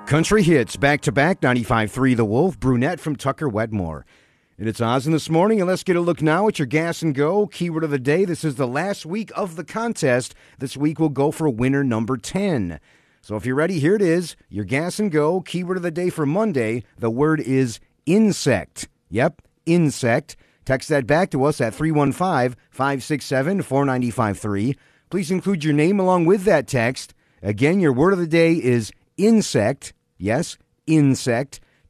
Country hits back-to-back, 95.3 The Wolf, Brunette from Tucker Wedmore. And it's Oz in this morning, and let's get a look now at your Gas and Go keyword of the day. This is the last week of the contest. This week will go for winner number 10. So if you're ready, here it is. Your Gas and Go keyword of the day for Monday. The word is insect. Yep, insect. Text that back to us at 315-567-4953. Please include your name along with that text. Again, your word of the day is insect. Yes, insect.